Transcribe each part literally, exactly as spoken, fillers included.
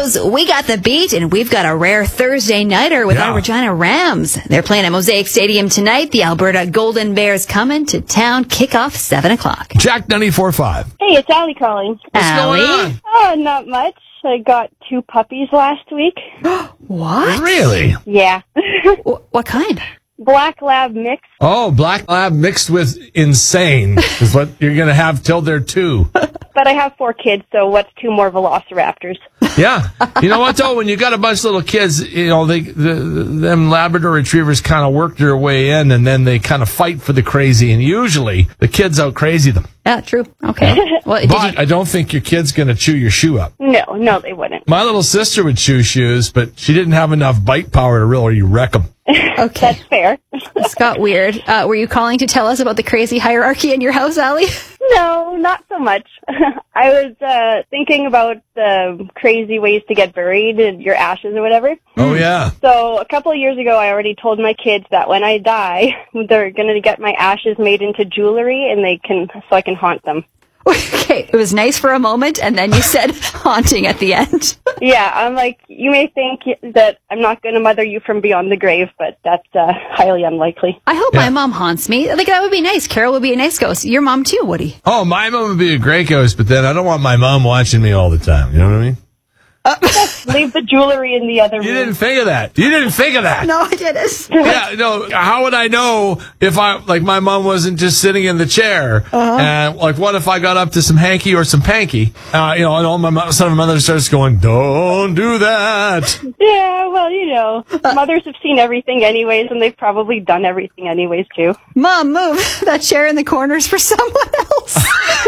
Toronto's We Got the Beat, and we've got a rare Thursday nighter with Yeah. our Regina Rams. They're playing at Mosaic Stadium tonight. The Alberta Golden Bears coming to town. Kickoff seven o'clock. Jack ninety-four point five. Hey, it's Allie calling. What's Allie? going on? Oh, not much. I got two puppies last week. What? Really? Yeah. Wh- What kind? Black Lab mix. Oh, black lab mixed with insane is what you're going to have till they're two. But I have four kids, so what's two more velociraptors? Yeah. You know what, though? When you got a bunch of little kids, you know, they, the, them Labrador retrievers kind of work their way in, and then they kind of fight for the crazy, and usually the kids out crazy them. Yeah, true. Okay. Well, did But you, I don't think your kid's going to chew your shoe up. No, no, they wouldn't. My little sister would chew shoes, but she didn't have enough bite power to really wreck them. okay. That's fair. This got weird. Uh, were you calling to tell us about the crazy hierarchy in your house, Allie? No, not so much. I was uh, thinking about the crazy ways to get buried and your ashes or whatever. Oh, yeah. So a couple of years ago, I already told my kids that when I die, they're going to get my ashes made into jewelry, and they can so I can haunt them. Okay, it was nice for a moment, and then you said haunting at the end. Yeah, I'm like, you may think that I'm not going to mother you from beyond the grave, but that's uh, highly unlikely. I hope Yeah. my mom haunts me. Like, that would be nice. Carol would be a nice ghost. Your mom, too, Woody. Oh, my mom would be a great ghost, but then I don't want my mom watching me all the time. You know what I mean? Leave the jewelry in the other You room. didn't think of that. You didn't think of that. No, I didn't. Yeah, no. How would I know if I like my mom wasn't just sitting in the chair? Uh-huh. And like, what if I got up to some hanky or some panky? Uh, you know, and all my mo- son of mother starts going, "Don't do that." Yeah, well, you know, mothers have seen everything anyways, and they've probably done everything anyways, too. Mom, move. That chair in the corner's for someone else.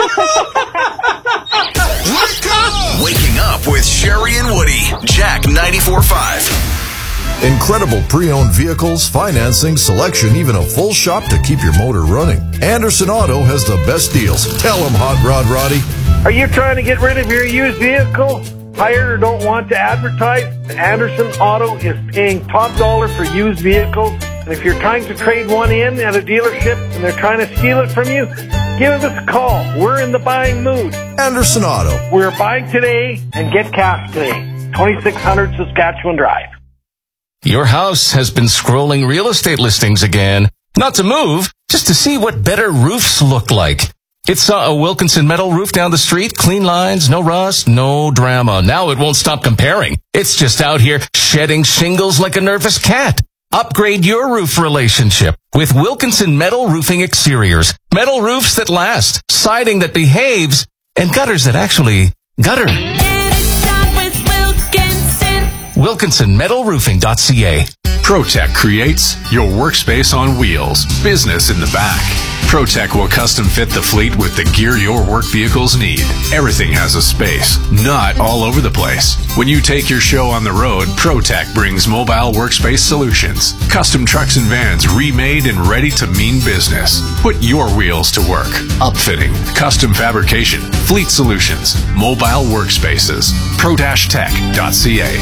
Waking up with Sherry and Woody. Jack ninety-four point five. Incredible pre-owned vehicles, financing, selection, even a full shop to keep your motor running. Anderson Auto has the best deals. Tell them, Hot Rod Roddy. Are you trying to get rid of your used vehicle? Hired or don't want to advertise? Anderson Auto is paying top dollar for used vehicles. And if you're trying to trade one in at a dealership and they're trying to steal it from you, give us a call. We're in the buying mood. Anderson Auto. We're buying today and get cash today. twenty-six hundred Saskatchewan Drive. Your house has been scrolling real estate listings again. Not to move, just to see what better roofs look like. It saw a Wilkinson metal roof down the street, clean lines, no rust, no drama. Now it won't stop comparing. It's just out here shedding shingles like a nervous cat. Upgrade your roof relationship with Wilkinson Metal Roofing Exteriors. Metal roofs that last, siding that behaves, and gutters that actually gutter. Wilkinson Metal Roofing dot C A. ProTech creates your workspace on wheels, business in the back. ProTech will custom fit the fleet with the gear your work vehicles need. Everything has a space, not all over the place. When you take your show on the road, ProTech brings mobile workspace solutions. Custom trucks and vans remade and ready to mean business. Put your wheels to work. Upfitting, custom fabrication, fleet solutions, mobile workspaces. pro tech dot C A.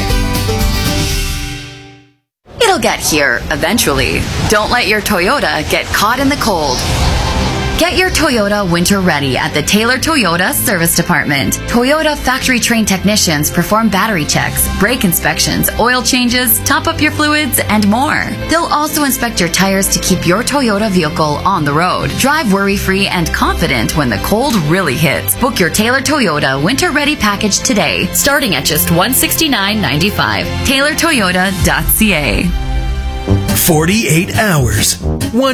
It'll get here eventually. Don't let your Toyota get caught in the cold. Get your Toyota winter ready at the Taylor Toyota Service Department. Toyota factory-trained technicians perform battery checks, brake inspections, oil changes, top up your fluids, and more. They'll also inspect your tires to keep your Toyota vehicle on the road. Drive worry-free and confident when the cold really hits. Book your Taylor Toyota winter ready package today, starting at just one hundred sixty-nine dollars and ninety-five cents. Taylor Toyota dot C A. forty-eight hours. One